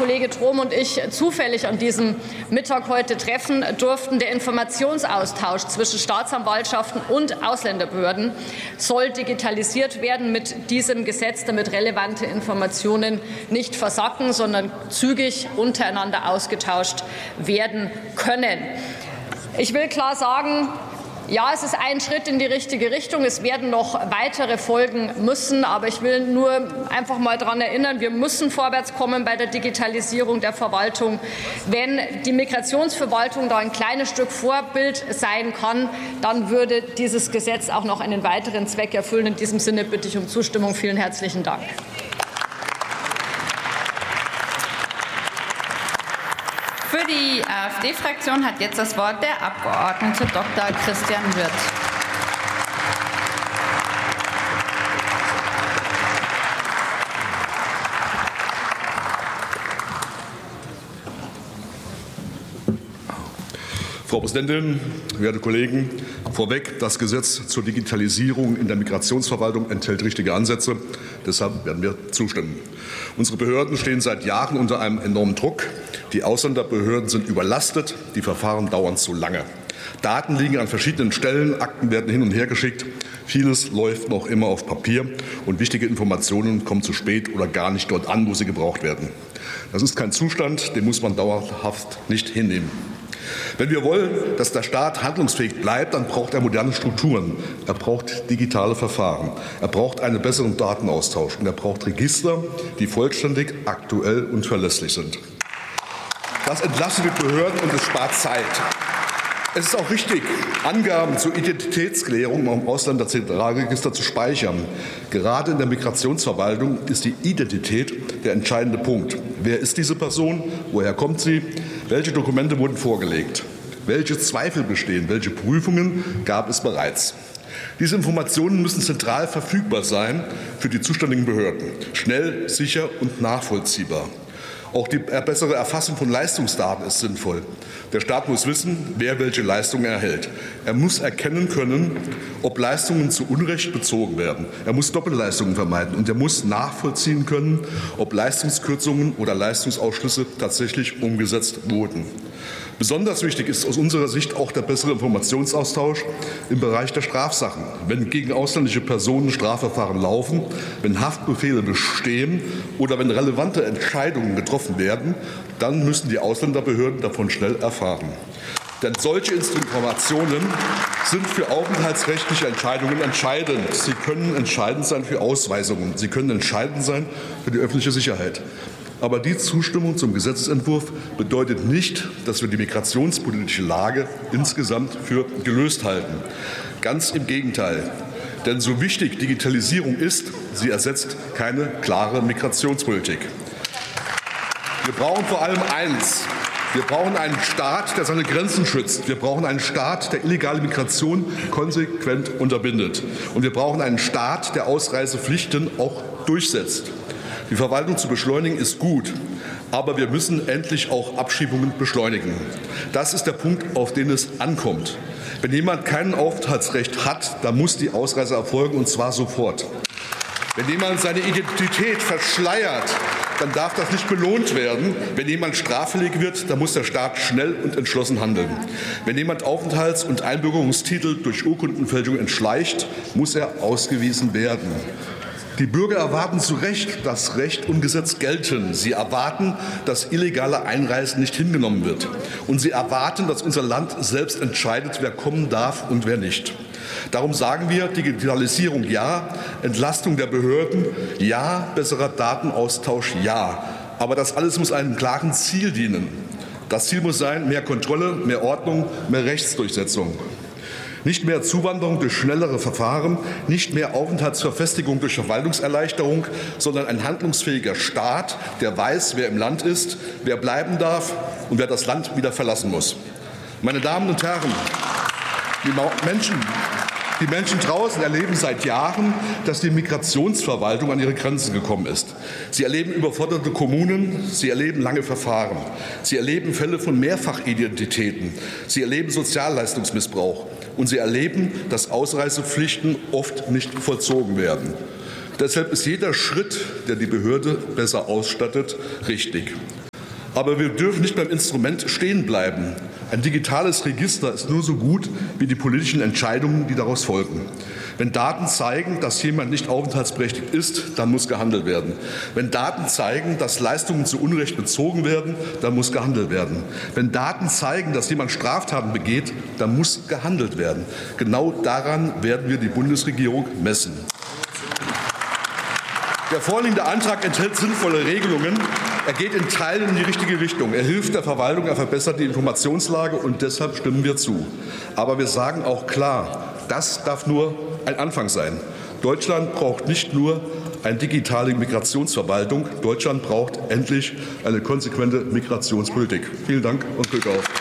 Kollege Trom und ich zufällig an diesem Mittag heute treffen durften, der Informationsaustausch zwischen Staatsanwaltschaften und Ausländerbehörden soll digitalisiert werden mit diesem Gesetz, damit relevante Informationen nicht versacken, sondern zügig untereinander ausgetauscht werden können. Ich will klar sagen, ja, es ist ein Schritt in die richtige Richtung. Es werden noch weitere folgen müssen. Aber ich will nur einfach mal daran erinnern, wir müssen vorwärts kommen bei der Digitalisierung der Verwaltung. Wenn die Migrationsverwaltung da ein kleines Stück Vorbild sein kann, dann würde dieses Gesetz auch noch einen weiteren Zweck erfüllen. In diesem Sinne bitte ich um Zustimmung. Vielen herzlichen Dank. Für die AfD-Fraktion hat jetzt das Wort der Abgeordnete Dr. Christian Wirth. Frau Präsidentin, werte Kollegen! Vorweg, das Gesetz zur Digitalisierung in der Migrationsverwaltung enthält richtige Ansätze. Deshalb werden wir zustimmen. Unsere Behörden stehen seit Jahren unter einem enormen Druck. Die Ausländerbehörden sind überlastet, die Verfahren dauern zu lange. Daten liegen an verschiedenen Stellen, Akten werden hin und her geschickt. Vieles läuft noch immer auf Papier und wichtige Informationen kommen zu spät oder gar nicht dort an, wo sie gebraucht werden. Das ist kein Zustand, den muss man dauerhaft nicht hinnehmen. Wenn wir wollen, dass der Staat handlungsfähig bleibt, dann braucht er moderne Strukturen. Er braucht digitale Verfahren. Er braucht einen besseren Datenaustausch. Und er braucht Register, die vollständig, aktuell und verlässlich sind. Das entlastet die Behörden und es spart Zeit. Es ist auch richtig, Angaben zur Identitätsklärung im Ausländerzentralregister zu speichern. Gerade in der Migrationsverwaltung ist die Identität der entscheidende Punkt. Wer ist diese Person? Woher kommt sie? Welche Dokumente wurden vorgelegt? Welche Zweifel bestehen? Welche Prüfungen gab es bereits? Diese Informationen müssen zentral verfügbar sein für die zuständigen Behörden. Schnell, sicher und nachvollziehbar. Auch die bessere Erfassung von Leistungsdaten ist sinnvoll. Der Staat muss wissen, wer welche Leistungen erhält. Er muss erkennen können, ob Leistungen zu Unrecht bezogen werden. Er muss Doppelleistungen vermeiden und er muss nachvollziehen können, ob Leistungskürzungen oder Leistungsausschlüsse tatsächlich umgesetzt wurden. Besonders wichtig ist aus unserer Sicht auch der bessere Informationsaustausch im Bereich der Strafsachen. Wenn gegen ausländische Personen Strafverfahren laufen, wenn Haftbefehle bestehen oder wenn relevante Entscheidungen getroffen werden, dann müssen die Ausländerbehörden davon schnell erfahren. Denn solche Informationen sind für aufenthaltsrechtliche Entscheidungen entscheidend. Sie können entscheidend sein für Ausweisungen. Sie können entscheidend sein für die öffentliche Sicherheit. Aber die Zustimmung zum Gesetzentwurf bedeutet nicht, dass wir die migrationspolitische Lage insgesamt für gelöst halten. Ganz im Gegenteil. Denn so wichtig Digitalisierung ist, sie ersetzt keine klare Migrationspolitik. Wir brauchen vor allem eins. Wir brauchen einen Staat, der seine Grenzen schützt. Wir brauchen einen Staat, der illegale Migration konsequent unterbindet. Und wir brauchen einen Staat, der Ausreisepflichten auch durchsetzt. Die Verwaltung zu beschleunigen ist gut, aber wir müssen endlich auch Abschiebungen beschleunigen. Das ist der Punkt, auf den es ankommt. Wenn jemand kein Aufenthaltsrecht hat, dann muss die Ausreise erfolgen, und zwar sofort. Wenn jemand seine Identität verschleiert, dann darf das nicht belohnt werden. Wenn jemand straffällig wird, dann muss der Staat schnell und entschlossen handeln. Wenn jemand Aufenthalts- und Einbürgerungstitel durch Urkundenfälschung entschleicht, muss er ausgewiesen werden. Die Bürger erwarten zu Recht, dass Recht und Gesetz gelten. Sie erwarten, dass illegale Einreisen nicht hingenommen wird. Und sie erwarten, dass unser Land selbst entscheidet, wer kommen darf und wer nicht. Darum sagen wir, Digitalisierung ja, Entlastung der Behörden ja, besserer Datenaustausch ja. Aber das alles muss einem klaren Ziel dienen. Das Ziel muss sein, mehr Kontrolle, mehr Ordnung, mehr Rechtsdurchsetzung. Nicht mehr Zuwanderung durch schnellere Verfahren, nicht mehr Aufenthaltsverfestigung durch Verwaltungserleichterung, sondern ein handlungsfähiger Staat, der weiß, wer im Land ist, wer bleiben darf und wer das Land wieder verlassen muss. Meine Damen und Herren, die Menschen draußen erleben seit Jahren, dass die Migrationsverwaltung an ihre Grenzen gekommen ist. Sie erleben überforderte Kommunen, sie erleben lange Verfahren, sie erleben Fälle von Mehrfachidentitäten, sie erleben Sozialleistungsmissbrauch und sie erleben, dass Ausreisepflichten oft nicht vollzogen werden. Deshalb ist jeder Schritt, der die Behörde besser ausstattet, richtig. Aber wir dürfen nicht beim Instrument stehen bleiben. Ein digitales Register ist nur so gut wie die politischen Entscheidungen, die daraus folgen. Wenn Daten zeigen, dass jemand nicht aufenthaltsberechtigt ist, dann muss gehandelt werden. Wenn Daten zeigen, dass Leistungen zu Unrecht bezogen werden, dann muss gehandelt werden. Wenn Daten zeigen, dass jemand Straftaten begeht, dann muss gehandelt werden. Genau daran werden wir die Bundesregierung messen. Der vorliegende Antrag enthält sinnvolle Regelungen. Er geht in Teilen in die richtige Richtung. Er hilft der Verwaltung, er verbessert die Informationslage und deshalb stimmen wir zu. Aber wir sagen auch klar, das darf nur ein Anfang sein. Deutschland braucht nicht nur eine digitale Migrationsverwaltung. Deutschland braucht endlich eine konsequente Migrationspolitik. Vielen Dank und Glück auf.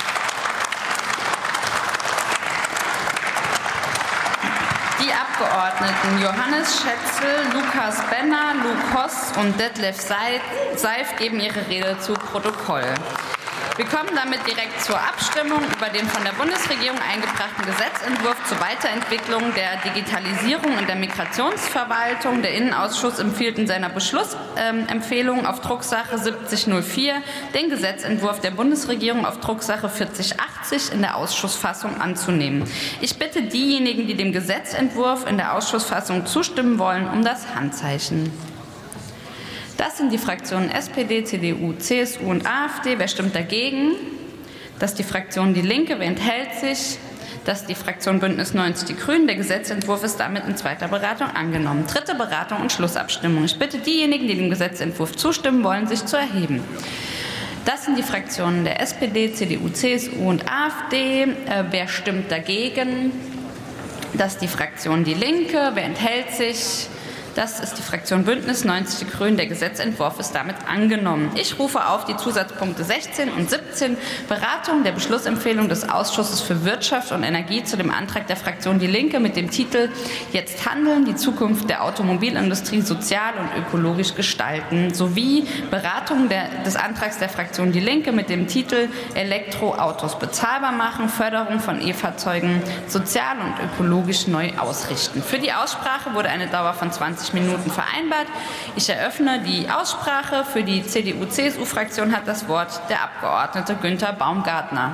Abgeordneten Johannes Schätzl, Lukas Benner, Luke Hoss und Detlef Seif geben ihre Rede zu Protokoll. Wir kommen damit direkt zur Abstimmung über den von der Bundesregierung eingebrachten Gesetzentwurf zur Weiterentwicklung der Digitalisierung in der Migrationsverwaltung. Der Innenausschuss empfiehlt in seiner Beschlussempfehlung auf Drucksache 7004 den Gesetzentwurf der Bundesregierung auf Drucksache 4080 in der Ausschussfassung anzunehmen. Ich bitte diejenigen, die dem Gesetzentwurf in der Ausschussfassung zustimmen wollen, um das Handzeichen. Das sind die Fraktionen SPD, CDU, CSU und AfD. Wer stimmt dagegen? Das ist die Fraktion Die Linke. Wer enthält sich? Das ist die Fraktion Bündnis 90 Die Grünen. Der Gesetzentwurf ist damit in zweiter Beratung angenommen. Dritte Beratung und Schlussabstimmung. Ich bitte diejenigen, die dem Gesetzentwurf zustimmen wollen, sich zu erheben. Das sind die Fraktionen der SPD, CDU, CSU und AfD. Wer stimmt dagegen? Das ist die Fraktion Die Linke. Wer enthält sich? Das ist die Fraktion Bündnis 90 Die Grünen. Der Gesetzentwurf ist damit angenommen. Ich rufe auf die Zusatzpunkte 16 und 17, Beratung der Beschlussempfehlung des Ausschusses für Wirtschaft und Energie zu dem Antrag der Fraktion Die Linke mit dem Titel Jetzt handeln, die Zukunft der Automobilindustrie sozial und ökologisch gestalten, sowie Beratung des Antrags der Fraktion Die Linke mit dem Titel Elektroautos bezahlbar machen, Förderung von E-Fahrzeugen sozial und ökologisch neu ausrichten. Für die Aussprache wurde eine Dauer von 20 Minuten vereinbart. Ich eröffne die Aussprache. Für die CDU-CSU-Fraktion hat das Wort der Abgeordnete Günther Baumgartner.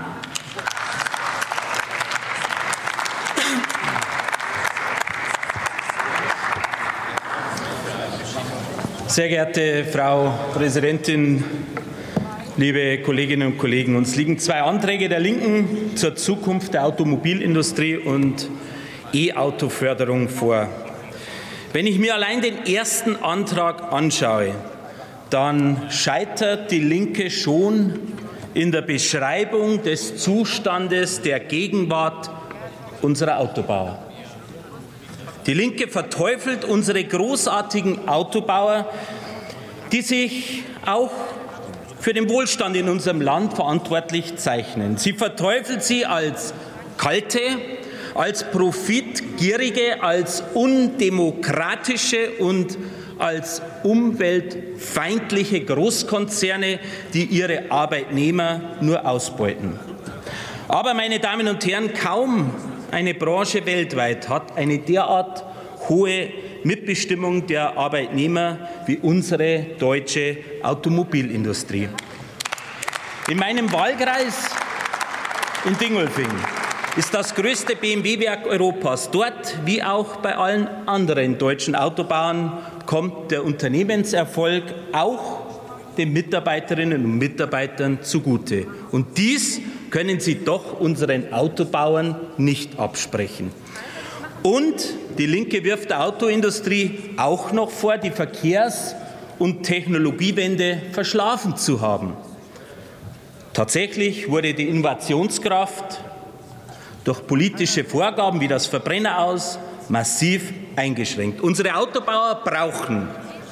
Sehr geehrte Frau Präsidentin, liebe Kolleginnen und Kollegen, uns liegen zwei Anträge der Linken zur Zukunft der Automobilindustrie und E-Auto-Förderung vor. Wenn ich mir allein den ersten Antrag anschaue, dann scheitert die Linke schon in der Beschreibung des Zustandes der Gegenwart unserer Autobauer. Die Linke verteufelt unsere großartigen Autobauer, die sich auch für den Wohlstand in unserem Land verantwortlich zeichnen. Sie verteufelt sie als kalte, als profitgierige, als undemokratische und als umweltfeindliche Großkonzerne, die ihre Arbeitnehmer nur ausbeuten. Aber, meine Damen und Herren, kaum eine Branche weltweit hat eine derart hohe Mitbestimmung der Arbeitnehmer wie unsere deutsche Automobilindustrie. In meinem Wahlkreis in Dingolfing ist das größte BMW-Werk Europas. Dort, wie auch bei allen anderen deutschen Autobauern, kommt der Unternehmenserfolg auch den Mitarbeiterinnen und Mitarbeitern zugute. Und dies können Sie doch unseren Autobauern nicht absprechen. Und die Linke wirft der Autoindustrie auch noch vor, die Verkehrs- und Technologiewende verschlafen zu haben. Tatsächlich wurde die Innovationskraft durch politische Vorgaben wie das Verbrenneraus massiv eingeschränkt. Unsere Autobauer brauchen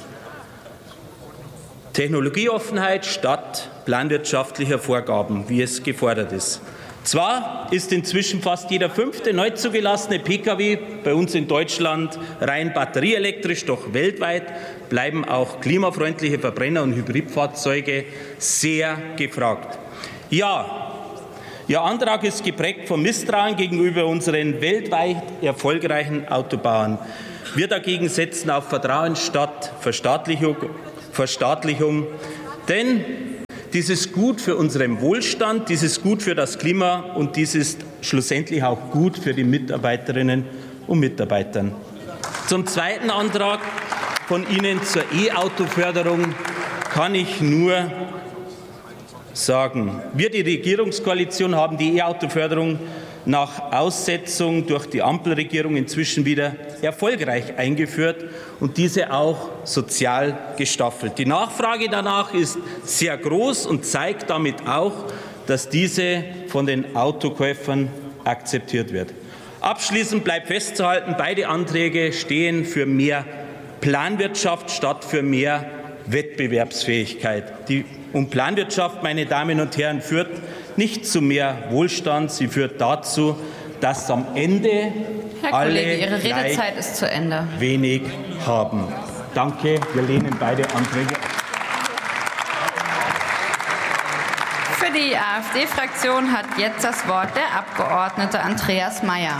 Technologieoffenheit statt planwirtschaftlicher Vorgaben, wie es gefordert ist. Zwar ist inzwischen fast jeder 5. neu zugelassene Pkw bei uns in Deutschland rein batterieelektrisch, doch weltweit bleiben auch klimafreundliche Verbrenner- und Hybridfahrzeuge sehr gefragt. Ja, Ihr Antrag ist geprägt vom Misstrauen gegenüber unseren weltweit erfolgreichen Autobauern. Wir dagegen setzen auf Vertrauen statt Verstaatlichung, denn Dies ist gut für unseren Wohlstand, dies ist gut für das Klima und dies ist schlussendlich auch gut für die Mitarbeiterinnen und Mitarbeiter. Zum zweiten Antrag von Ihnen zur E-Auto-Förderung kann ich nur sagen, wir, die Regierungskoalition, haben die E-Auto-Förderung nach Aussetzung durch die Ampelregierung inzwischen wieder erfolgreich eingeführt und diese auch sozial gestaffelt. Die Nachfrage danach ist sehr groß und zeigt damit auch, dass diese von den Autokäufern akzeptiert wird. Abschließend bleibt festzuhalten, beide Anträge stehen für mehr Planwirtschaft statt für mehr Wettbewerbsfähigkeit. Und Planwirtschaft, meine Damen und Herren, führt nicht zu mehr Wohlstand, sie führt dazu, dass am Ende Herr alle Kollege, Ihre Redezeit ist zu Ende. Wenig haben. Danke, wir lehnen beide Anträge ab. Für die AfD-Fraktion hat jetzt das Wort der Abgeordnete Andreas Mayer.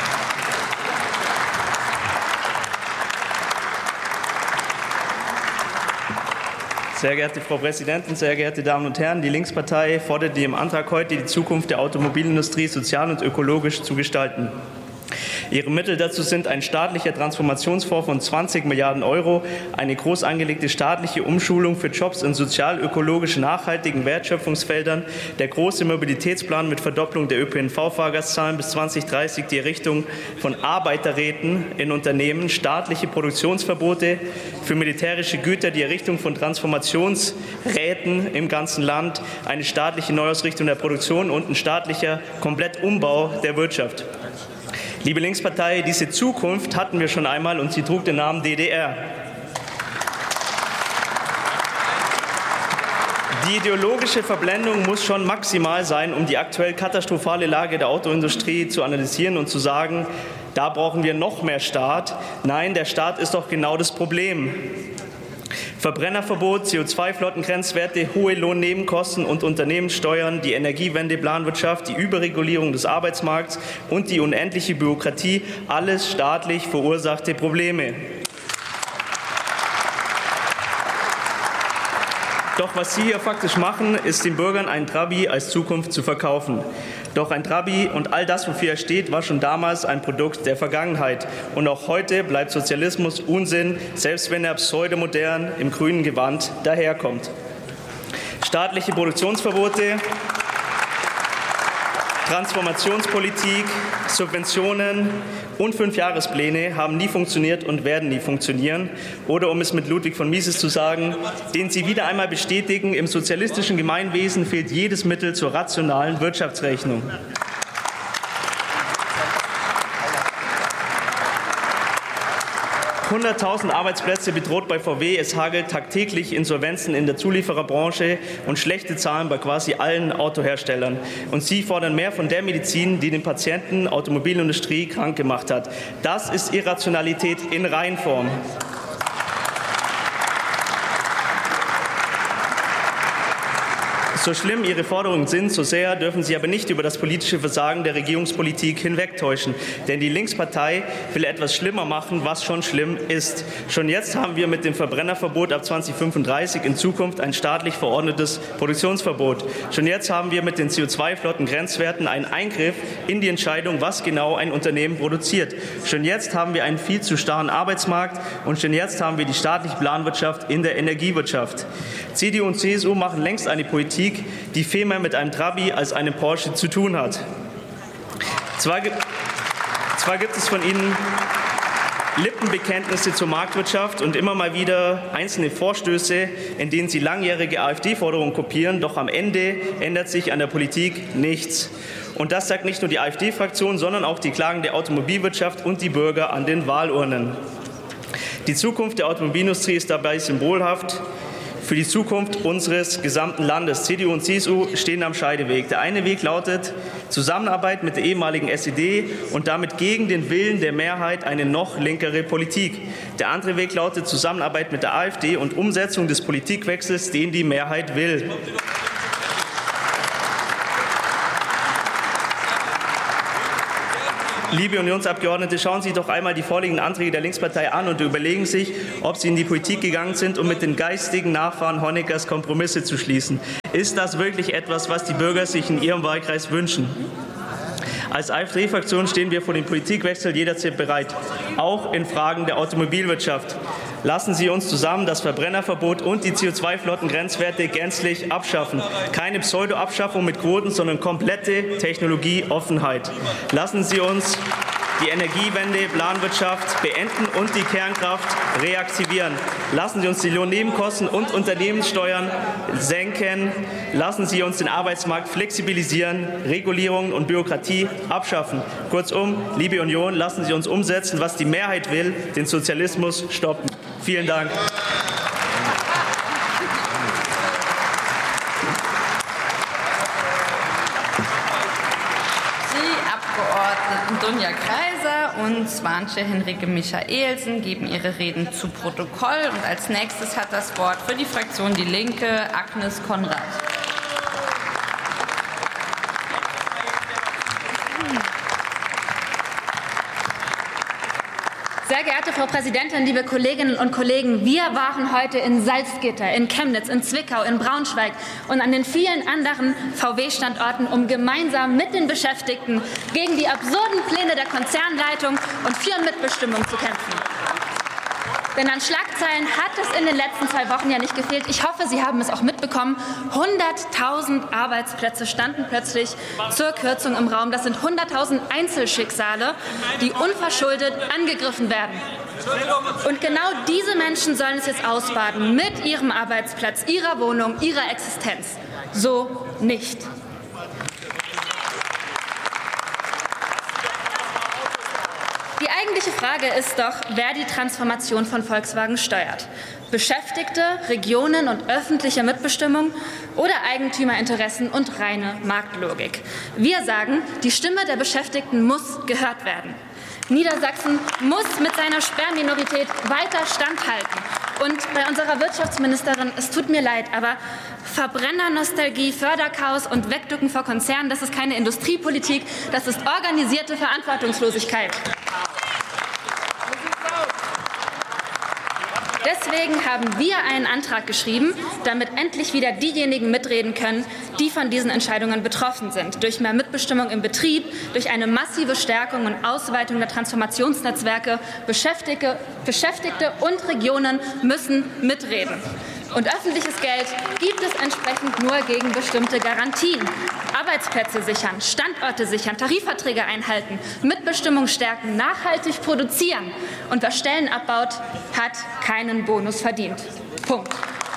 Sehr geehrte Frau Präsidentin, sehr geehrte Damen und Herren! Die Linkspartei fordert im Antrag heute, die Zukunft der Automobilindustrie sozial und ökologisch zu gestalten. Ihre Mittel dazu sind ein staatlicher Transformationsfonds von 20 Milliarden €, eine groß angelegte staatliche Umschulung für Jobs in sozial-ökologisch nachhaltigen Wertschöpfungsfeldern, der große Mobilitätsplan mit Verdopplung der ÖPNV-Fahrgastzahlen bis 2030, die Errichtung von Arbeiterräten in Unternehmen, staatliche Produktionsverbote für militärische Güter, die Errichtung von Transformationsräten im ganzen Land, eine staatliche Neuausrichtung der Produktion und ein staatlicher Komplettumbau der Wirtschaft. Liebe Linkspartei, diese Zukunft hatten wir schon einmal und sie trug den Namen DDR. Die ideologische Verblendung muss schon maximal sein, um die aktuell katastrophale Lage der Autoindustrie zu analysieren und zu sagen, da brauchen wir noch mehr Staat. Nein, der Staat ist doch genau das Problem. Verbrennerverbot, CO2-Flottengrenzwerte, hohe Lohnnebenkosten und Unternehmenssteuern, die Energiewende, Planwirtschaft, die Überregulierung des Arbeitsmarkts und die unendliche Bürokratie, alles staatlich verursachte Probleme. Doch was Sie hier faktisch machen, ist den Bürgern ein Trabi als Zukunft zu verkaufen. Doch ein Trabi und all das, wofür er steht, war schon damals ein Produkt der Vergangenheit. Und auch heute bleibt Sozialismus Unsinn, selbst wenn er pseudomodern im grünen Gewand daherkommt. Staatliche Produktionsverbote, Transformationspolitik, Subventionen und 5-Jahrespläne haben nie funktioniert und werden nie funktionieren. Oder um es mit Ludwig von Mises zu sagen, den Sie wieder einmal bestätigen, im sozialistischen Gemeinwesen fehlt jedes Mittel zur rationalen Wirtschaftsrechnung. Hunderttausend Arbeitsplätze bedroht bei VW. Es hagelt tagtäglich Insolvenzen in der Zuliefererbranche und schlechte Zahlen bei quasi allen Autoherstellern. Und Sie fordern mehr von der Medizin, die den Patienten Automobilindustrie krank gemacht hat. Das ist Irrationalität in Reinform. So schlimm Ihre Forderungen sind, so sehr dürfen Sie aber nicht über das politische Versagen der Regierungspolitik hinwegtäuschen. Denn die Linkspartei will etwas schlimmer machen, was schon schlimm ist. Schon jetzt haben wir mit dem Verbrennerverbot ab 2035 in Zukunft ein staatlich verordnetes Produktionsverbot. Schon jetzt haben wir mit den CO2-Flottengrenzwerten einen Eingriff in die Entscheidung, was genau ein Unternehmen produziert. Schon jetzt haben wir einen viel zu starren Arbeitsmarkt und schon jetzt haben wir die staatliche Planwirtschaft in der Energiewirtschaft. CDU und CSU machen längst eine Politik, die viel mehr mit einem Trabi als einem Porsche zu tun hat. Zwar gibt es von Ihnen Lippenbekenntnisse zur Marktwirtschaft und immer mal wieder einzelne Vorstöße, in denen Sie langjährige AfD-Forderungen kopieren, doch am Ende ändert sich an der Politik nichts. Und das sagt nicht nur die AfD-Fraktion, sondern auch die klagende Automobilwirtschaft und die Bürger an den Wahlurnen. Die Zukunft der Automobilindustrie ist dabei symbolhaft für die Zukunft unseres gesamten Landes. CDU und CSU stehen am Scheideweg. Der eine Weg lautet Zusammenarbeit mit der ehemaligen SED und damit gegen den Willen der Mehrheit eine noch linkere Politik. Der andere Weg lautet Zusammenarbeit mit der AfD und Umsetzung des Politikwechsels, den die Mehrheit will. Liebe Unionsabgeordnete, schauen Sie doch einmal die vorliegenden Anträge der Linkspartei an und überlegen sich, ob Sie in die Politik gegangen sind, um mit den geistigen Nachfahren Honeckers Kompromisse zu schließen. Ist das wirklich etwas, was die Bürger sich in ihrem Wahlkreis wünschen? Als AfD-Fraktion stehen wir vor dem Politikwechsel jederzeit bereit, auch in Fragen der Automobilwirtschaft. Lassen Sie uns zusammen das Verbrennerverbot und die CO2-Flottengrenzwerte gänzlich abschaffen. Keine Pseudo-Abschaffung mit Quoten, sondern komplette Technologieoffenheit. Lassen Sie uns die Energiewende, Planwirtschaft beenden und die Kernkraft reaktivieren. Lassen Sie uns die Lohnnebenkosten und Unternehmenssteuern senken. Lassen Sie uns den Arbeitsmarkt flexibilisieren, Regulierungen und Bürokratie abschaffen. Kurzum, liebe Union, lassen Sie uns umsetzen, was die Mehrheit will, den Sozialismus stoppen. Vielen Dank. Dunja Kreiser und Swantje Henrike Michaelsen geben ihre Reden zu Protokoll. Und als nächstes hat das Wort für die Fraktion Die Linke Agnes Konrad. Sehr geehrte Frau Präsidentin, liebe Kolleginnen und Kollegen, wir waren heute in Salzgitter, in Chemnitz, in Zwickau, in Braunschweig und an den vielen anderen VW-Standorten, um gemeinsam mit den Beschäftigten gegen die absurden Pläne der Konzernleitung und für Mitbestimmung zu kämpfen. Denn an Schlagzeilen hat es in den letzten 2 Wochen ja nicht gefehlt. Ich hoffe, Sie haben es auch mitbekommen. 100.000 Arbeitsplätze standen plötzlich zur Kürzung im Raum. Das sind 100.000 Einzelschicksale, die unverschuldet angegriffen werden. Und genau diese Menschen sollen es jetzt ausbaden mit ihrem Arbeitsplatz, ihrer Wohnung, ihrer Existenz. So nicht. Die eigentliche Frage ist doch, wer die Transformation von Volkswagen steuert. Beschäftigte, Regionen und öffentliche Mitbestimmung oder Eigentümerinteressen und reine Marktlogik. Wir sagen, die Stimme der Beschäftigten muss gehört werden. Niedersachsen muss mit seiner Sperrminorität weiter standhalten. Und bei unserer Wirtschaftsministerin, es tut mir leid, aber Verbrennernostalgie, Förderchaos und Wegducken vor Konzernen, das ist keine Industriepolitik, das ist organisierte Verantwortungslosigkeit. Deswegen haben wir einen Antrag geschrieben, damit endlich wieder diejenigen mitreden können, die von diesen Entscheidungen betroffen sind. Durch mehr Mitbestimmung im Betrieb, durch eine massive Stärkung und Ausweitung der Transformationsnetzwerke. Beschäftigte und Regionen müssen mitreden. Und öffentliches Geld gibt es entsprechend nur gegen bestimmte Garantien. Arbeitsplätze sichern, Standorte sichern, Tarifverträge einhalten, Mitbestimmung stärken, nachhaltig produzieren. Und wer Stellen abbaut, hat keinen Bonus verdient. Punkt.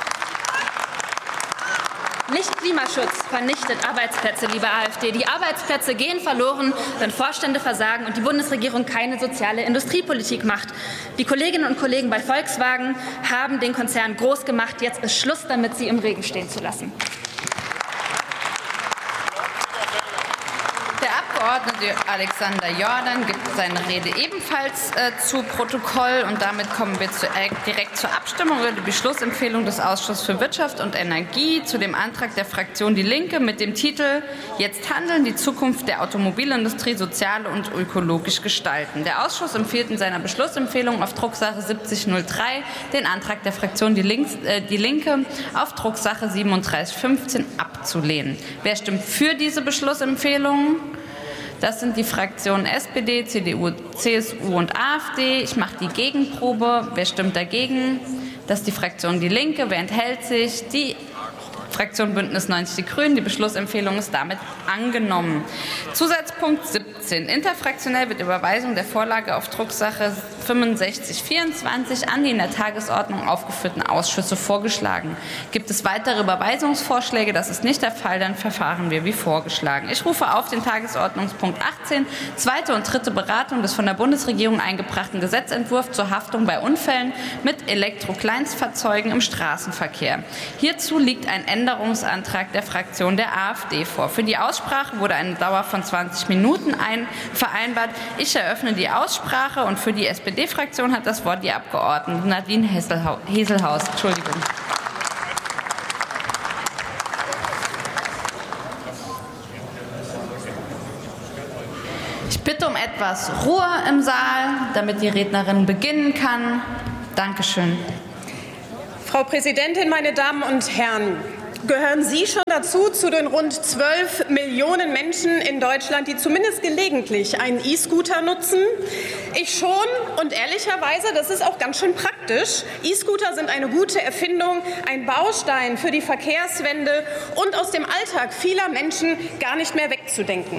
Nicht Klimaschutz vernichtet Arbeitsplätze, liebe AfD. Die Arbeitsplätze gehen verloren, wenn Vorstände versagen und die Bundesregierung keine soziale Industriepolitik macht. Die Kolleginnen und Kollegen bei Volkswagen haben den Konzern groß gemacht. Jetzt ist Schluss damit, sie im Regen stehen zu lassen. Der Abgeordnete Alexander Jordan gibt seine Rede ebenfalls zu Protokoll. Und damit kommen wir direkt zur Abstimmung über die Beschlussempfehlung des Ausschusses für Wirtschaft und Energie zu dem Antrag der Fraktion Die Linke mit dem Titel Jetzt handeln, die Zukunft der Automobilindustrie sozial und ökologisch gestalten. Der Ausschuss empfiehlt in seiner Beschlussempfehlung auf Drucksache 7003 den Antrag der Fraktion Die Linke auf Drucksache 3715 abzulehnen. Wer stimmt für diese Beschlussempfehlung? Das sind die Fraktionen SPD, CDU, CSU und AfD. Ich mache die Gegenprobe. Wer stimmt dagegen? Das ist die Fraktion Die Linke. Wer enthält sich? Die Fraktion Bündnis 90 Die Grünen. Die Beschlussempfehlung ist damit angenommen. Zusatzpunkt 17. Interfraktionell wird Überweisung der Vorlage auf Drucksache 6524 an die in der Tagesordnung aufgeführten Ausschüsse vorgeschlagen. Gibt es weitere Überweisungsvorschläge? Das ist nicht der Fall. Dann verfahren wir wie vorgeschlagen. Ich rufe auf den Tagesordnungspunkt 18, zweite und dritte Beratung des von der Bundesregierung eingebrachten Gesetzentwurfs zur Haftung bei Unfällen mit Elektrokleinstfahrzeugen im Straßenverkehr. Hierzu liegt ein Änderungsantrag der Fraktion der AfD vor. Für die Aussprache wurde eine Dauer von 20 Minuten vereinbart. Ich eröffne die Aussprache und für die SPD-Fraktion hat das Wort die Abgeordnete Nadine Heselhaus. Entschuldigung. Ich bitte um etwas Ruhe im Saal, damit die Rednerin beginnen kann. Dankeschön. Frau Präsidentin, meine Damen und Herren! Gehören Sie schon dazu, zu den rund 12 Millionen Menschen in Deutschland, die zumindest gelegentlich einen E-Scooter nutzen? Ich schon, und ehrlicherweise, das ist auch ganz schön praktisch. E-Scooter sind eine gute Erfindung, ein Baustein für die Verkehrswende und aus dem Alltag vieler Menschen gar nicht mehr wegzudenken.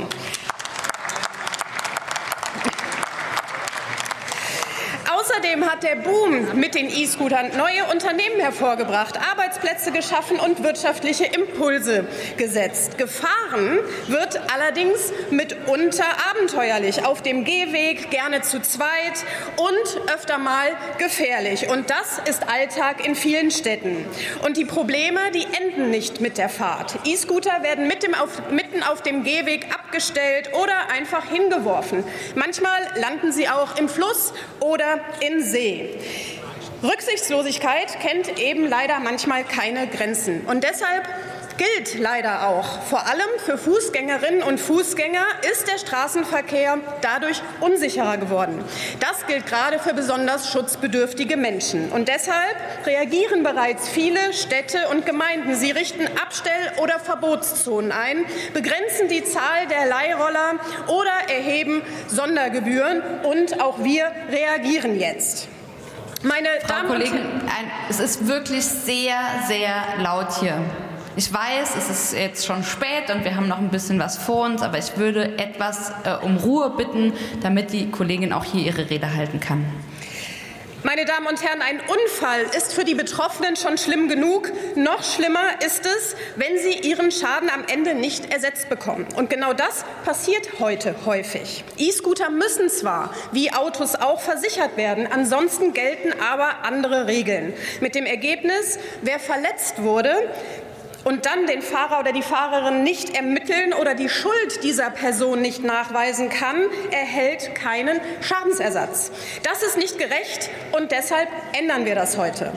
Außerdem hat der Boom mit den E-Scootern neue Unternehmen hervorgebracht, Arbeitsplätze geschaffen und wirtschaftliche Impulse gesetzt. Gefahren wird allerdings mitunter abenteuerlich, auf dem Gehweg, gerne zu zweit und öfter mal gefährlich. Und das ist Alltag in vielen Städten. Und die Probleme, die enden nicht mit der Fahrt. E-Scooter werden mitten auf dem Gehweg abgestellt oder einfach hingeworfen. Manchmal landen sie auch im Fluss oder in See. Rücksichtslosigkeit kennt eben leider manchmal keine Grenzen. Und deshalb gilt leider auch, vor allem für Fußgängerinnen und Fußgänger ist der Straßenverkehr dadurch unsicherer geworden. Das gilt gerade für besonders schutzbedürftige Menschen. Und deshalb reagieren bereits viele Städte und Gemeinden. Sie richten Abstell- oder Verbotszonen ein, begrenzen die Zahl der Leihroller oder erheben Sondergebühren. Und auch wir reagieren jetzt. Meine Damen und Herren, es ist wirklich sehr, sehr laut hier. Ich weiß, es ist jetzt schon spät und wir haben noch ein bisschen was vor uns, aber ich würde etwas um Ruhe bitten, damit die Kollegin auch hier ihre Rede halten kann. Meine Damen und Herren, ein Unfall ist für die Betroffenen schon schlimm genug. Noch schlimmer ist es, wenn sie ihren Schaden am Ende nicht ersetzt bekommen. Und genau das passiert heute häufig. E-Scooter müssen zwar, wie Autos auch, versichert werden. Ansonsten gelten aber andere Regeln. Mit dem Ergebnis, wer verletzt wurde, und dann den Fahrer oder die Fahrerin nicht ermitteln oder die Schuld dieser Person nicht nachweisen kann, erhält keinen Schadensersatz. Das ist nicht gerecht und deshalb ändern wir das heute.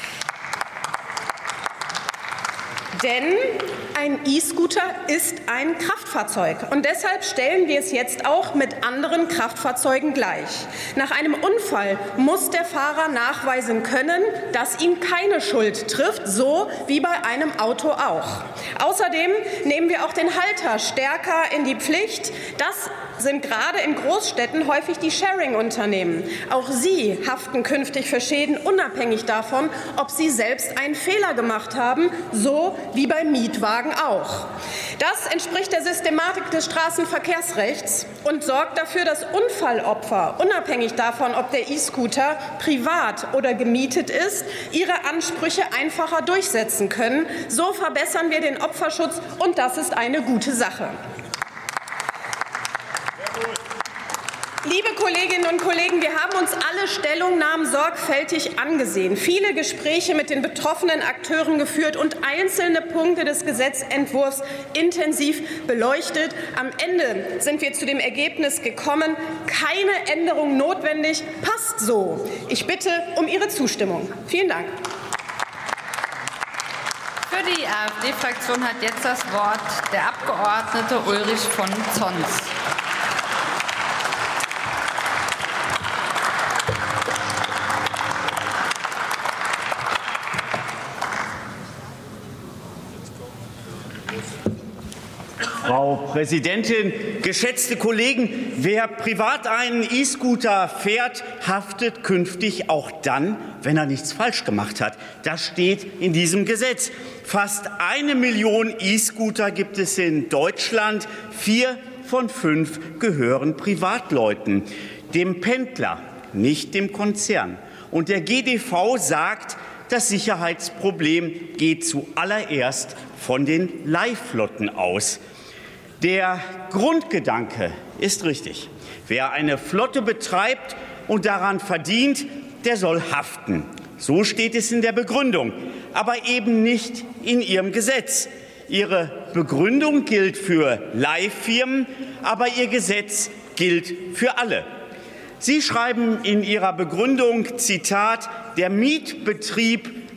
Denn ein E-Scooter ist ein Kraftfahrzeug und deshalb stellen wir es jetzt auch mit anderen Kraftfahrzeugen gleich. Nach einem Unfall muss der Fahrer nachweisen können, dass ihn keine Schuld trifft, so wie bei einem Auto auch. Außerdem nehmen wir auch den Halter stärker in die Pflicht. Das sind gerade in Großstädten häufig die Sharing-Unternehmen. Auch sie haften künftig für Schäden, unabhängig davon, ob sie selbst einen Fehler gemacht haben, so wie bei Mietwagen auch. Das entspricht der Systematik des Straßenverkehrsrechts und sorgt dafür, dass Unfallopfer, unabhängig davon, ob der E-Scooter privat oder gemietet ist, ihre Ansprüche einfacher durchsetzen können. So verbessern wir den Opferschutz und das ist eine gute Sache. Liebe Kolleginnen und Kollegen, wir haben uns alle Stellungnahmen sorgfältig angesehen, viele Gespräche mit den betroffenen Akteuren geführt und einzelne Punkte des Gesetzentwurfs intensiv beleuchtet. Am Ende sind wir zu dem Ergebnis gekommen, keine Änderung notwendig, passt so. Ich bitte um Ihre Zustimmung. Vielen Dank. Für die AfD-Fraktion hat jetzt das Wort der Abgeordnete Ulrich von Zons. Frau Präsidentin, geschätzte Kollegen! Wer privat einen E-Scooter fährt, haftet künftig auch dann, wenn er nichts falsch gemacht hat. Das steht in diesem Gesetz. Fast 1 Million E-Scooter gibt es in Deutschland. 4 von 5 gehören Privatleuten, dem Pendler, nicht dem Konzern. Und der GdV sagt, das Sicherheitsproblem geht zuallererst von den Leihflotten aus. Der Grundgedanke ist richtig. Wer eine Flotte betreibt und daran verdient, der soll haften. So steht es in der Begründung, aber eben nicht in Ihrem Gesetz. Ihre Begründung gilt für Leihfirmen, aber Ihr Gesetz gilt für alle. Sie schreiben in Ihrer Begründung, Zitat, der Mietbetrieb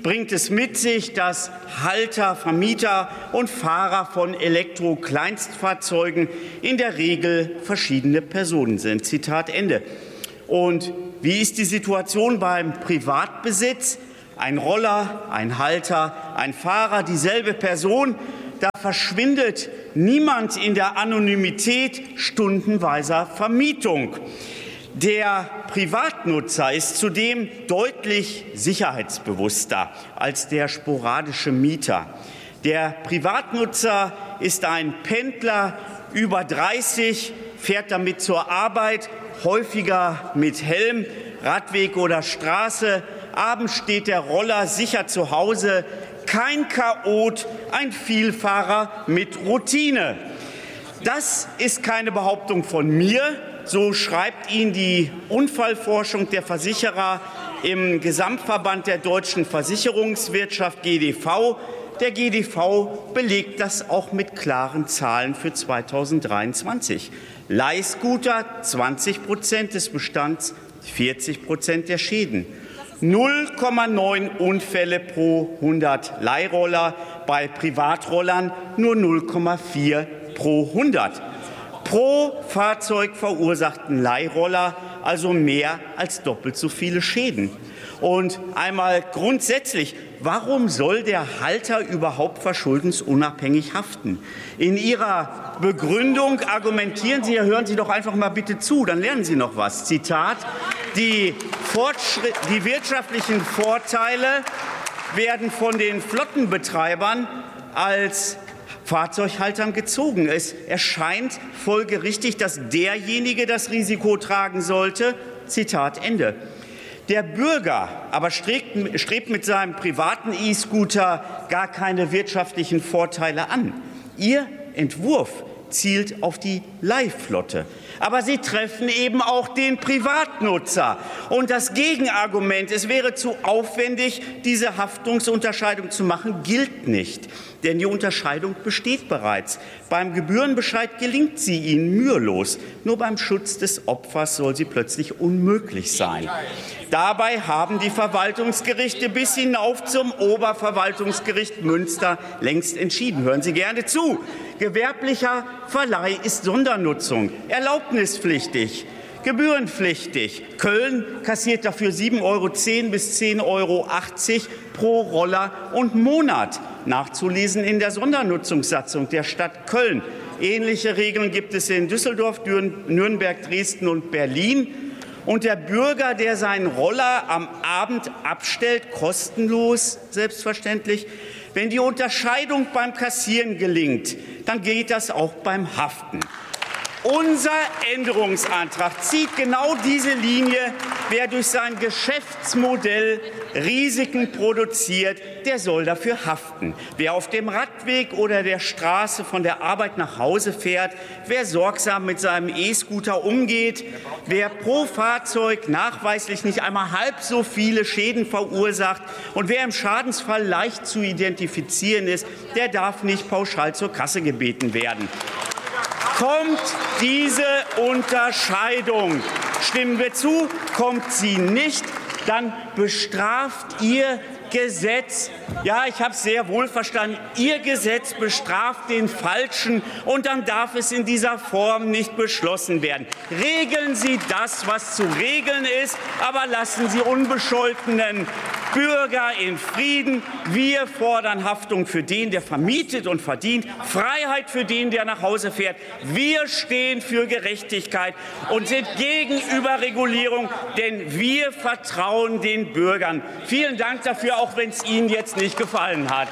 bringt es mit sich, dass Halter, Vermieter und Fahrer von Elektro-Kleinstfahrzeugen in der Regel verschiedene Personen sind. Zitat Ende. Und wie ist die Situation beim Privatbesitz? Ein Roller, ein Halter, ein Fahrer, dieselbe Person. Da verschwindet niemand in der Anonymität stundenweiser Vermietung. Der Privatnutzer ist zudem deutlich sicherheitsbewusster als der sporadische Mieter. Der Privatnutzer ist ein Pendler über 30, fährt damit zur Arbeit, häufiger mit Helm, Radweg oder Straße. Abends steht der Roller sicher zu Hause. Kein Chaot, ein Vielfahrer mit Routine. Das ist keine Behauptung von mir. So schreibt ihn die Unfallforschung der Versicherer im Gesamtverband der deutschen Versicherungswirtschaft GDV. Der GDV belegt das auch mit klaren Zahlen für 2023. Leihscooter 20% des Bestands, 40% der Schäden. 0,9 Unfälle pro 100 Leihroller, bei Privatrollern nur 0,4 pro 100. Pro Fahrzeug verursachten Leihroller also mehr als doppelt so viele Schäden. Und einmal grundsätzlich, warum soll der Halter überhaupt verschuldensunabhängig haften? In Ihrer Begründung argumentieren Sie, hören Sie doch einfach mal bitte zu, dann lernen Sie noch was. Zitat, die wirtschaftlichen Vorteile werden von den Flottenbetreibern als Fahrzeughaltern gezogen. Es erscheint folgerichtig, dass derjenige das Risiko tragen sollte. Zitat Ende. Der Bürger aber strebt mit seinem privaten E-Scooter gar keine wirtschaftlichen Vorteile an. Ihr Entwurf zielt auf die Leihflotte. Aber sie treffen eben auch den Privatnutzer. Und das Gegenargument, es wäre zu aufwendig, diese Haftungsunterscheidung zu machen, gilt nicht. Denn die Unterscheidung besteht bereits. Beim Gebührenbescheid gelingt sie Ihnen mühelos. Nur beim Schutz des Opfers soll sie plötzlich unmöglich sein. Dabei haben die Verwaltungsgerichte bis hinauf zum Oberverwaltungsgericht Münster längst entschieden. Hören Sie gerne zu. Gewerblicher Verleih ist Sondernutzung, erlaubnispflichtig, gebührenpflichtig. Köln kassiert dafür 7,10 € bis 10,80 € pro Roller und Monat. Nachzulesen in der Sondernutzungssatzung der Stadt Köln. Ähnliche Regeln gibt es in Düsseldorf, Nürnberg, Dresden und Berlin. Und der Bürger, der seinen Roller am Abend abstellt, kostenlos, selbstverständlich, wenn die Unterscheidung beim Kassieren gelingt, dann geht das auch beim Haften. Unser Änderungsantrag zieht genau diese Linie. Wer durch sein Geschäftsmodell Risiken produziert, der soll dafür haften. Wer auf dem Radweg oder der Straße von der Arbeit nach Hause fährt, wer sorgsam mit seinem E-Scooter umgeht, wer pro Fahrzeug nachweislich nicht einmal halb so viele Schäden verursacht und wer im Schadensfall leicht zu identifizieren ist, der darf nicht pauschal zur Kasse gebeten werden. Kommt diese Unterscheidung, stimmen wir zu, kommt sie nicht, dann bestraft Ihr Gesetz, ja, ich habe es sehr wohl verstanden, Ihr Gesetz bestraft den Falschen und dann darf es in dieser Form nicht beschlossen werden. Regeln Sie das, was zu regeln ist, aber lassen Sie unbescholtenen Bürger in Frieden. Wir fordern Haftung für den, der vermietet und verdient, Freiheit für den, der nach Hause fährt. Wir stehen für Gerechtigkeit und sind gegen Überregulierung, denn wir vertrauen den Bürgern. Vielen Dank dafür, auch wenn es Ihnen jetzt nicht gefallen hat.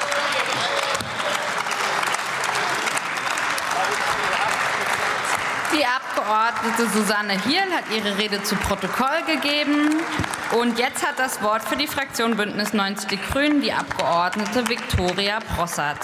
Die Abgeordnete Susanne Hierl hat ihre Rede zu Protokoll gegeben. Und jetzt hat das Wort für die Fraktion Bündnis 90 Die Grünen die Abgeordnete Viktoria Brossart.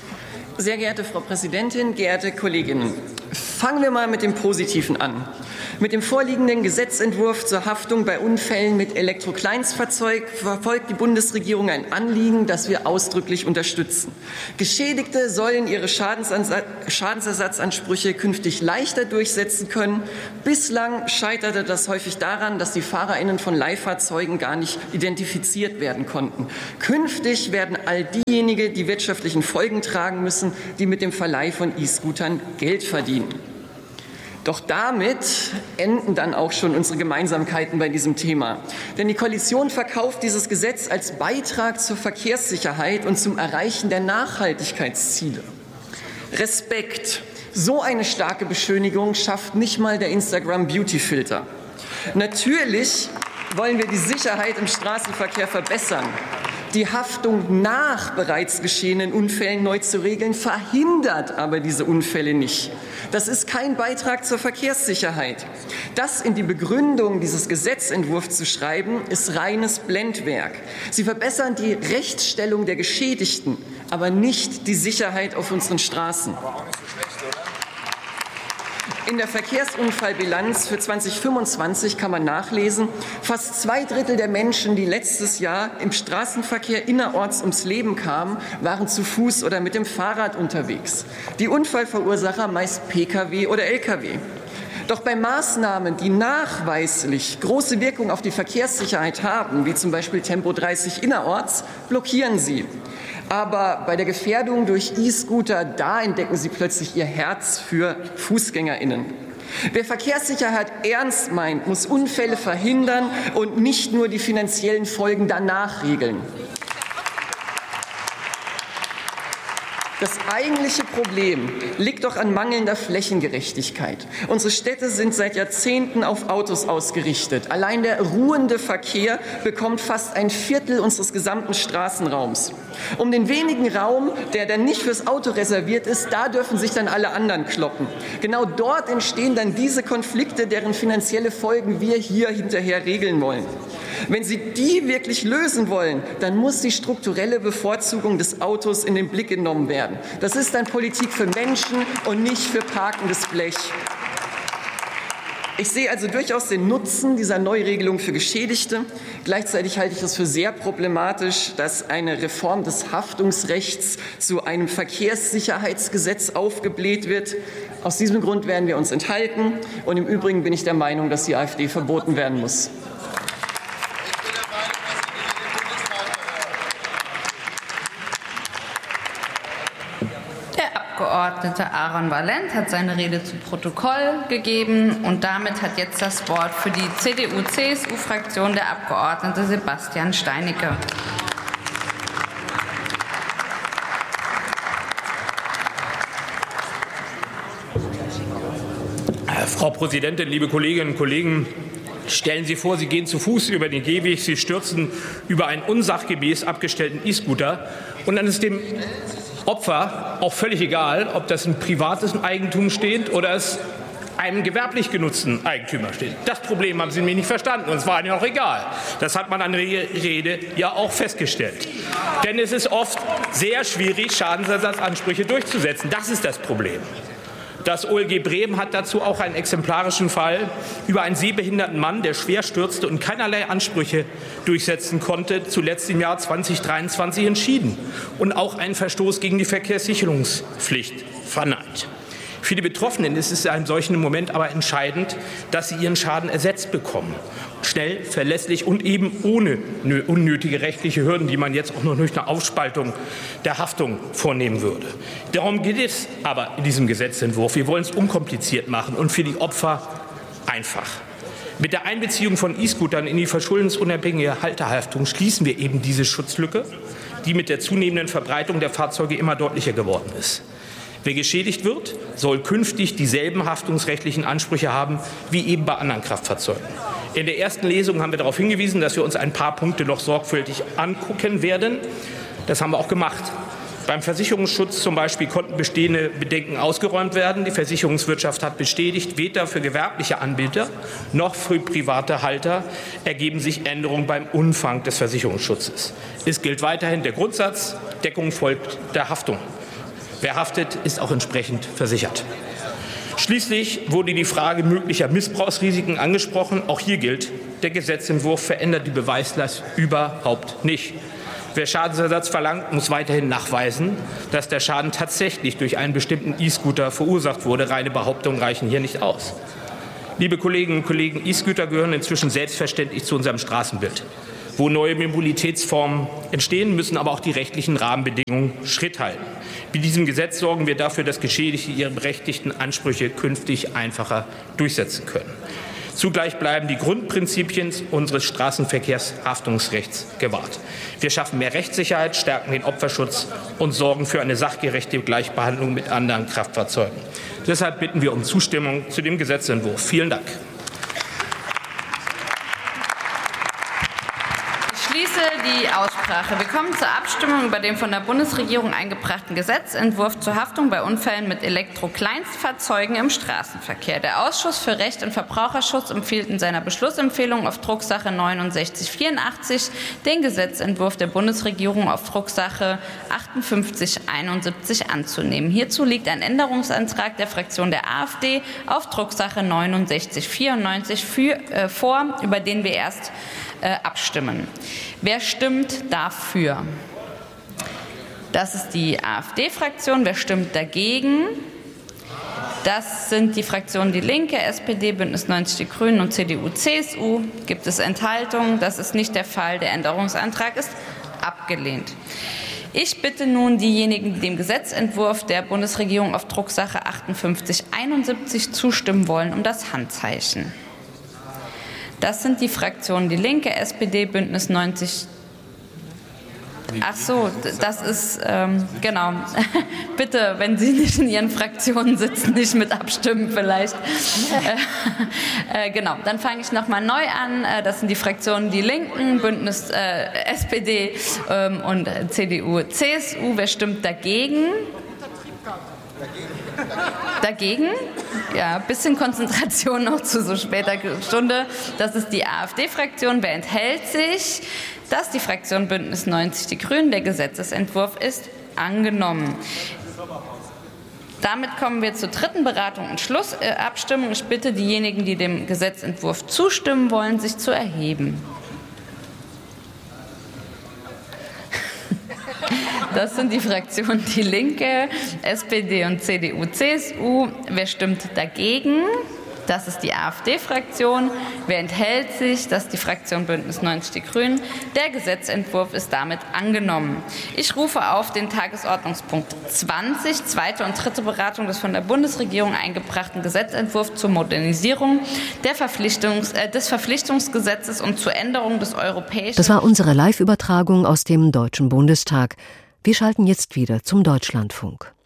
Sehr geehrte Frau Präsidentin, geehrte Kolleginnen, fangen wir mal mit dem Positiven an. Mit dem vorliegenden Gesetzentwurf zur Haftung bei Unfällen mit Elektrokleinstfahrzeug verfolgt die Bundesregierung ein Anliegen, das wir ausdrücklich unterstützen. Geschädigte sollen ihre Schadensersatzansprüche künftig leichter durchsetzen können. Bislang scheiterte das häufig daran, dass die FahrerInnen von Leihfahrzeugen gar nicht identifiziert werden konnten. Künftig werden all diejenigen, die wirtschaftlichen Folgen tragen müssen, die mit dem Verleih von E-Scootern Geld verdienen. Doch damit enden dann auch schon unsere Gemeinsamkeiten bei diesem Thema. Denn die Koalition verkauft dieses Gesetz als Beitrag zur Verkehrssicherheit und zum Erreichen der Nachhaltigkeitsziele. Respekt. So eine starke Beschönigung schafft nicht mal der Instagram-Beauty-Filter. Natürlich wollen wir die Sicherheit im Straßenverkehr verbessern. Die Haftung nach bereits geschehenen Unfällen neu zu regeln, verhindert aber diese Unfälle nicht. Das ist kein Beitrag zur Verkehrssicherheit. Das in die Begründung dieses Gesetzentwurfs zu schreiben, ist reines Blendwerk. Sie verbessern die Rechtsstellung der Geschädigten, aber nicht die Sicherheit auf unseren Straßen. In der Verkehrsunfallbilanz für 2025 kann man nachlesen, fast 2/3 der Menschen, die letztes Jahr im Straßenverkehr innerorts ums Leben kamen, waren zu Fuß oder mit dem Fahrrad unterwegs. Die Unfallverursacher meist Pkw oder Lkw. Doch bei Maßnahmen, die nachweislich große Wirkung auf die Verkehrssicherheit haben, wie zum Beispiel Tempo 30 innerorts, blockieren sie. Aber bei der Gefährdung durch E-Scooter, da entdecken sie plötzlich ihr Herz für FußgängerInnen. Wer Verkehrssicherheit ernst meint, muss Unfälle verhindern und nicht nur die finanziellen Folgen danach regeln. Das eigentliche Problem liegt doch an mangelnder Flächengerechtigkeit. Unsere Städte sind seit Jahrzehnten auf Autos ausgerichtet. Allein der ruhende Verkehr bekommt fast 1/4 unseres gesamten Straßenraums. Um den wenigen Raum, der dann nicht fürs Auto reserviert ist, da dürfen sich dann alle anderen kloppen. Genau dort entstehen dann diese Konflikte, deren finanzielle Folgen wir hier hinterher regeln wollen. Wenn Sie die wirklich lösen wollen, dann muss die strukturelle Bevorzugung des Autos in den Blick genommen werden. Das ist dann Politik für Menschen und nicht für parkendes Blech. Ich sehe also durchaus den Nutzen dieser Neuregelung für Geschädigte. Gleichzeitig halte ich es für sehr problematisch, dass eine Reform des Haftungsrechts zu einem Verkehrssicherheitsgesetz aufgebläht wird. Aus diesem Grund werden wir uns enthalten. Und im Übrigen bin ich der Meinung, dass die AfD verboten werden muss. Der Abgeordnete Aaron Valent hat seine Rede zu Protokoll gegeben und damit hat jetzt das Wort für die CDU-CSU-Fraktion der Abgeordnete Sebastian Steinecke. Frau Präsidentin, liebe Kolleginnen und Kollegen! Stellen Sie vor, Sie gehen zu Fuß über den Gehweg, Sie stürzen über einen unsachgemäß abgestellten E-Scooter und dann ist dem Opfer auch völlig egal, ob das ein privates Eigentum steht oder es einem gewerblich genutzten Eigentümer steht. Das Problem haben Sie nämlich nicht verstanden und es war Ihnen auch egal. Das hat man an der Rede ja auch festgestellt. Denn es ist oft sehr schwierig, Schadensersatzansprüche durchzusetzen. Das ist das Problem. Das OLG Bremen hat dazu auch einen exemplarischen Fall über einen sehbehinderten Mann, der schwer stürzte und keinerlei Ansprüche durchsetzen konnte, zuletzt im Jahr 2023 entschieden und auch einen Verstoß gegen die Verkehrssicherungspflicht verneint. Für die Betroffenen ist es in einem solchen Moment aber entscheidend, dass sie ihren Schaden ersetzt bekommen. Schnell, verlässlich und eben ohne unnötige rechtliche Hürden, die man jetzt auch noch durch eine Aufspaltung der Haftung vornehmen würde. Darum geht es aber in diesem Gesetzentwurf. Wir wollen es unkompliziert machen und für die Opfer einfach. Mit der Einbeziehung von E-Scootern in die verschuldensunabhängige Halterhaftung schließen wir eben diese Schutzlücke, die mit der zunehmenden Verbreitung der Fahrzeuge immer deutlicher geworden ist. Wer geschädigt wird, soll künftig dieselben haftungsrechtlichen Ansprüche haben wie eben bei anderen Kraftfahrzeugen. In der ersten Lesung haben wir darauf hingewiesen, dass wir uns ein paar Punkte noch sorgfältig angucken werden. Das haben wir auch gemacht. Beim Versicherungsschutz zum Beispiel konnten bestehende Bedenken ausgeräumt werden. Die Versicherungswirtschaft hat bestätigt, weder für gewerbliche Anbieter noch für private Halter ergeben sich Änderungen beim Umfang des Versicherungsschutzes. Es gilt weiterhin der Grundsatz, Deckung folgt der Haftung. Wer haftet, ist auch entsprechend versichert. Schließlich wurde die Frage möglicher Missbrauchsrisiken angesprochen. Auch hier gilt, der Gesetzentwurf verändert die Beweislast überhaupt nicht. Wer Schadensersatz verlangt, muss weiterhin nachweisen, dass der Schaden tatsächlich durch einen bestimmten E-Scooter verursacht wurde. Reine Behauptungen reichen hier nicht aus. Liebe Kolleginnen und Kollegen, E-Scooter gehören inzwischen selbstverständlich zu unserem Straßenbild. Wo neue Mobilitätsformen entstehen, müssen aber auch die rechtlichen Rahmenbedingungen Schritt halten. Mit diesem Gesetz sorgen wir dafür, dass Geschädigte ihre berechtigten Ansprüche künftig einfacher durchsetzen können. Zugleich bleiben die Grundprinzipien unseres Straßenverkehrshaftungsrechts gewahrt. Wir schaffen mehr Rechtssicherheit, stärken den Opferschutz und sorgen für eine sachgerechte Gleichbehandlung mit anderen Kraftfahrzeugen. Deshalb bitten wir um Zustimmung zu dem Gesetzentwurf. Vielen Dank. Ich schließe die Aussprache. Wir kommen zur Abstimmung über den von der Bundesregierung eingebrachten Gesetzentwurf zur Haftung bei Unfällen mit Elektrokleinstfahrzeugen im Straßenverkehr. Der Ausschuss für Recht und Verbraucherschutz empfiehlt in seiner Beschlussempfehlung auf Drucksache 6984 den Gesetzentwurf der Bundesregierung auf Drucksache 5871 anzunehmen. Hierzu liegt ein Änderungsantrag der Fraktion der AfD auf Drucksache 6994 vor, über den wir erst abstimmen. Wer stimmt dafür? Das ist die AfD-Fraktion. Wer stimmt dagegen? Das sind die Fraktionen Die Linke, SPD, Bündnis 90 Die Grünen und CDU, CSU. Gibt es Enthaltungen? Das ist nicht der Fall. Der Änderungsantrag ist abgelehnt. Ich bitte nun diejenigen, die dem Gesetzentwurf der Bundesregierung auf Drucksache 5871 zustimmen wollen, um das Handzeichen. Das sind die Fraktionen Die Linke, SPD, Bündnis 90. Ach so, das ist, genau. Bitte, wenn Sie nicht in Ihren Fraktionen sitzen, nicht mit abstimmen vielleicht. Genau, dann fange ich nochmal neu an. Das sind die Fraktionen Die Linken, Bündnis SPD und CDU, CSU. Wer stimmt dagegen? Dagegen? Ja, ein bisschen Konzentration noch zu so später Stunde. Das ist die AfD-Fraktion. Wer enthält sich? Das ist die Fraktion Bündnis 90 Die Grünen. Der Gesetzesentwurf ist angenommen. Damit kommen wir zur dritten Beratung und Schlussabstimmung. Ich bitte diejenigen, die dem Gesetzentwurf zustimmen wollen, sich zu erheben. Das sind die Fraktionen Die Linke, SPD und CDU, CSU. Wer stimmt dagegen? Das ist die AfD-Fraktion. Wer enthält sich? Das ist die Fraktion Bündnis 90 Die Grünen. Der Gesetzentwurf ist damit angenommen. Ich rufe auf den Tagesordnungspunkt 20, zweite und dritte Beratung des von der Bundesregierung eingebrachten Gesetzentwurfs zur Modernisierung des Verpflichtungsgesetzes und zur Änderung des europäischen... Das war unsere Live-Übertragung aus dem Deutschen Bundestag. Wir schalten jetzt wieder zum Deutschlandfunk.